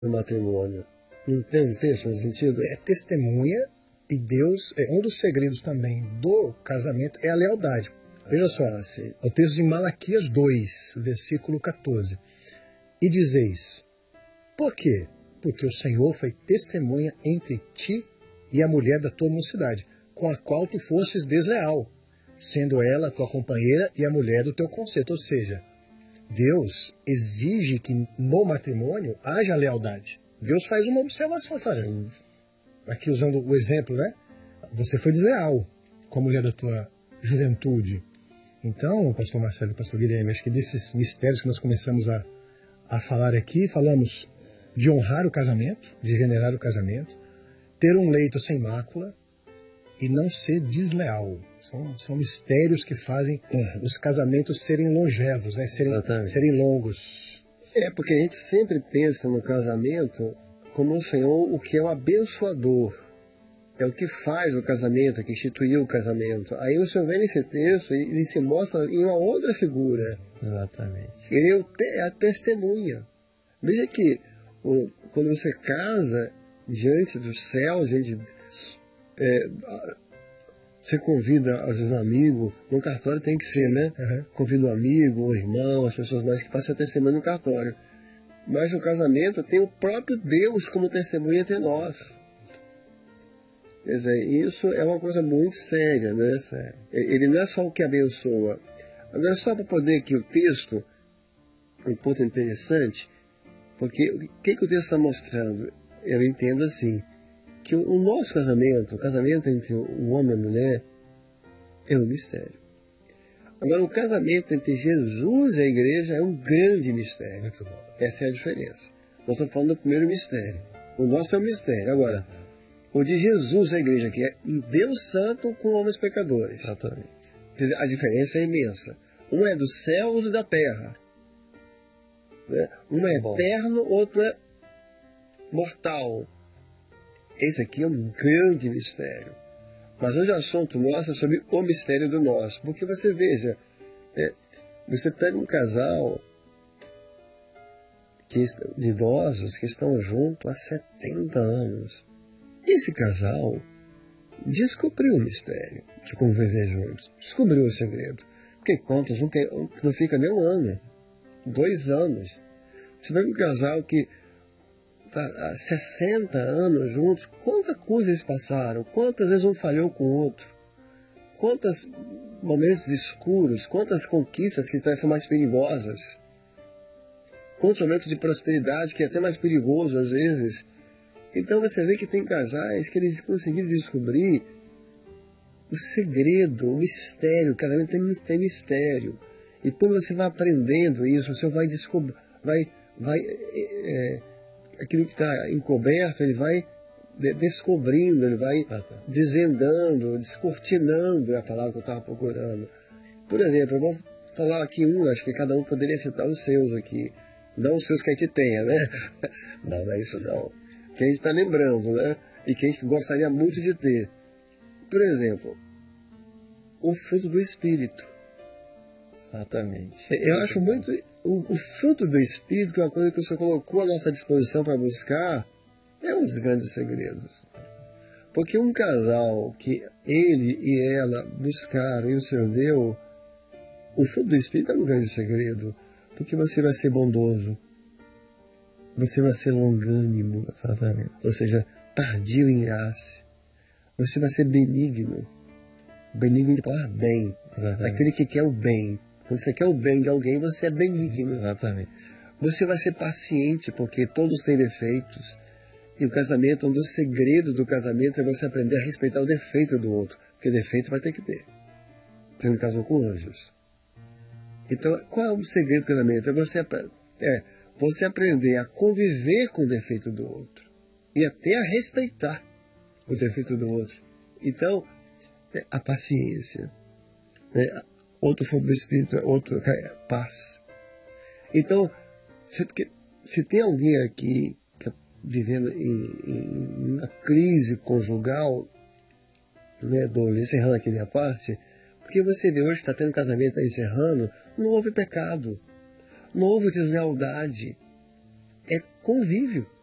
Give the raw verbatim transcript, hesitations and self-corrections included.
no matrimônio. Não tem um texto nesse sentido? É testemunha, e Deus, é, um dos segredos também do casamento é a lealdade. Veja só, Ah, sim. o texto de Malaquias dois, versículo quatorze. E dizeis, por quê? Porque o Senhor foi testemunha entre ti e a mulher da tua mocidade, com a qual tu fostes desleal, sendo ela a tua companheira e a mulher do teu conceito. Ou seja, Deus exige que no matrimônio haja lealdade. Deus faz uma observação, sabe? Aqui usando o exemplo, né? Você foi desleal com a mulher da tua juventude. Então, pastor Marcelo e pastor Guilherme, acho que desses mistérios que nós começamos a, a falar aqui, falamos de honrar o casamento, de venerar o casamento, ter um leito sem mácula e não ser desleal. São, são mistérios que fazem uhum. os casamentos serem longevos, né? serem, serem longos. É, porque a gente sempre pensa no casamento como o Senhor, o que é o abençoador. É o que faz o casamento, que instituiu o casamento. Aí o Senhor vem nesse texto e ele se mostra em uma outra figura. Exatamente. Ele é a testemunha. Veja que o, quando você casa diante do céu, diante, é, você convida, às vezes, um amigo, no cartório tem que ser, né? Uhum. Convida um amigo, um irmão, as pessoas mais que passam a testemunha no cartório. Mas no casamento tem o próprio Deus como testemunha entre nós. Quer dizer, isso é uma coisa muito séria, né? Sério. Ele não é só o que abençoa. Agora, só para poder aqui o texto, um ponto interessante, porque o que, que o texto está mostrando? Eu entendo assim, que o, o nosso casamento, o casamento entre o homem e a mulher, é um mistério. Agora, o casamento entre Jesus e a igreja é um grande mistério. Muito bom. Essa é a diferença. Nós estamos falando do primeiro mistério. O nosso é um mistério. Agora, o de Jesus, a igreja, que é Deus Santo com homens pecadores. Exatamente. A diferença é imensa. Um é dos céus e da terra. Né? Um é Bom. eterno, outro é mortal. Esse aqui é um grande mistério. Mas hoje o assunto nosso é sobre o mistério do nosso. Porque você veja, é, você pega um casal que, de idosos que estão juntos há setenta anos. Esse casal descobriu o mistério de como viver juntos. Descobriu o segredo. Porque quantos não, tem, não fica nem um ano, dois anos. Você vê um casal que está há sessenta anos juntos, quantas coisas eles passaram, quantas vezes um falhou com o outro, quantos momentos escuros, quantas conquistas que são mais perigosas, quantos momentos de prosperidade que é até mais perigoso às vezes. Então você vê que tem casais que eles conseguiram descobrir o segredo, o mistério. O casamento tem, tem mistério. E quando você vai aprendendo isso, você vai descobrir, vai, vai, é, aquilo que está encoberto, ele vai descobrindo, ele vai desvendando, descortinando, é a palavra que eu estava procurando. Por exemplo, eu vou falar aqui um, acho que cada um poderia citar os seus aqui. Não os seus que a gente tenha, né? Não, não é isso não. Que a gente está lembrando, né? E que a gente gostaria muito de ter. Por exemplo, o fruto do Espírito. Exatamente. Eu acho muito... O, o fruto do Espírito, que é uma coisa que o Senhor colocou à nossa disposição para buscar, é um dos grandes segredos. Porque um casal que ele e ela buscaram e o Senhor deu, o fruto do Espírito é um grande segredo. Porque você vai ser bondoso. Você vai ser longânimo, exatamente. Ou seja, tardio em irasse. Você vai ser benigno. Benigno de falar bem. Exatamente. Aquele que quer o bem. Quando você quer o bem de alguém, você é benigno. Exatamente. Você vai ser paciente, porque todos têm defeitos. E o casamento, um dos segredos do casamento é você aprender a respeitar o defeito do outro. Porque defeito vai ter que ter. Você não casou com anjos. Então, qual é o segredo do casamento? É você, é você aprender a conviver com o defeito do outro. E até a respeitar o defeito do outro. Então, é a paciência. Né? Outro fogo do Espírito, outro é paz. Então, se, se tem alguém aqui que está vivendo em, em uma crise conjugal, né, Douglas, encerrando aqui a minha parte, porque você vê hoje que está tendo casamento, está encerrando, não houve pecado, não houve deslealdade, é convívio.